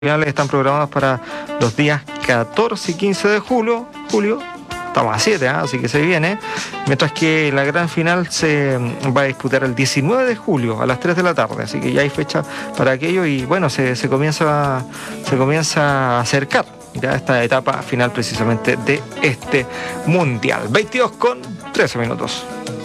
finales están programadas para los días 14 y 15 de julio. Estamos a 7, así que se viene. Mientras que la gran final se va a disputar el 19 de julio a las 3 de la tarde. Así que ya hay fecha para aquello y bueno, se comienza a acercar ya esta etapa final precisamente de este mundial. 22:13.